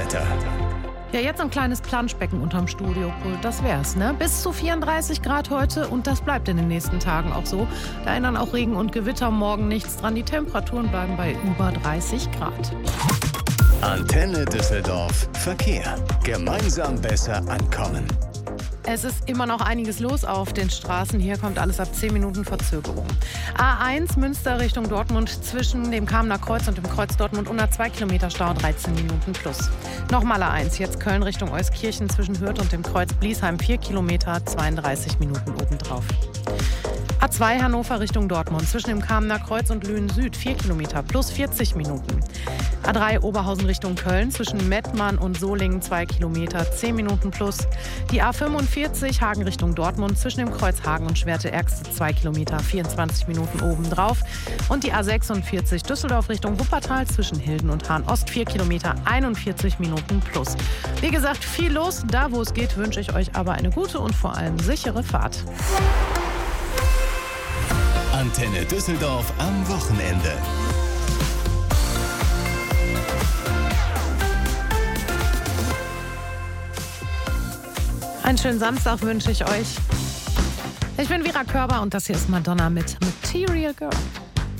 Wetter. Ja, jetzt ein kleines Planschbecken unterm Studiopult, das wär's, ne? Bis zu 34 Grad heute und das bleibt in den nächsten Tagen auch so. Da ändern auch Regen und Gewitter morgen nichts dran. Die Temperaturen bleiben bei über 30 Grad. Antenne Düsseldorf Verkehr. Gemeinsam besser ankommen. Es ist immer noch einiges los auf den Straßen. Hier kommt alles ab 10 Minuten Verzögerung. A1 Münster Richtung Dortmund zwischen dem Kamener Kreuz und dem Kreuz Dortmund unter 2 Kilometer Stau, 13 Minuten plus. Nochmal A1, jetzt Köln Richtung Euskirchen zwischen Hürth und dem Kreuz Bliesheim 4 Kilometer, 32 Minuten obendrauf. A2 Hannover Richtung Dortmund zwischen dem Kamener Kreuz und Lünen Süd 4 Kilometer plus 40 Minuten. A3 Oberhausen Richtung Köln zwischen Mettmann und Solingen 2 Kilometer 10 Minuten plus. Die A45 Hagen Richtung Dortmund zwischen dem Kreuz Hagen und Schwerte-Ergste 2 Kilometer 24 Minuten obendrauf. Und die A46 Düsseldorf Richtung Wuppertal zwischen Hilden und Hahn-Ost 4 Kilometer 41 Minuten plus. Wie gesagt, viel los. Da wo es geht, wünsche ich euch aber eine gute und vor allem sichere Fahrt. Antenne Düsseldorf am Wochenende. Einen schönen Samstag wünsche ich euch. Ich bin Vera Körber und das hier ist Madonna mit Material Girl.